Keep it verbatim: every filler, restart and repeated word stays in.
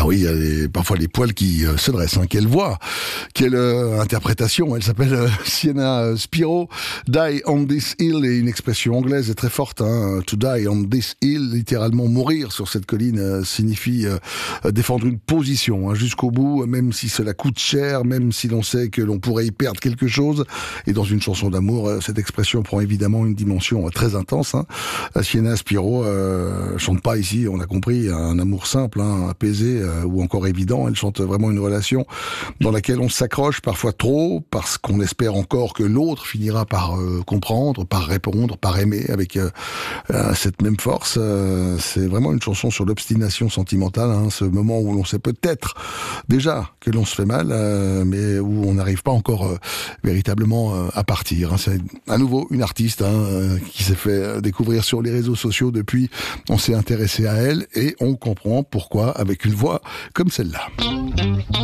oui, il y a les, parfois les poils qui euh, se dressent. Hein. Quelle voix, quelle euh, interprétation. Elle s'appelle euh, Sienna Spiro. Die on this hill est une expression anglaise très forte. Hein. To die on this hill, littéralement mourir sur cette colline, euh, signifie euh, défendre une position hein, jusqu'au bout, même si cela coûte cher, même si l'on sait que l'on pourrait y perdre quelque chose. Et dans une chanson d'amour, euh, cette expression prend évidemment une dimension euh, très intense. Hein. Sienna Spiro euh, chante pas ici, on a compris, un amour simple, hein, apaisé euh, ou encore évident. Elle chante vraiment une relation dans laquelle on s'accroche parfois trop parce qu'on espère encore que l'autre finira par euh, comprendre, par répondre, par aimer avec euh, euh, cette même force. Euh, c'est vraiment une chanson sur l'obstination sentimentale, hein, ce moment où l'on sait peut-être déjà que l'on se fait mal, euh, mais où on n'arrive pas encore euh, véritablement euh, à partir. Hein. C'est à nouveau une artiste hein, euh, qui s'est fait découvrir sur les réseaux sociaux depuis. On s'est intéressé à elle et on comprend pourquoi avec une voix comme celle-là.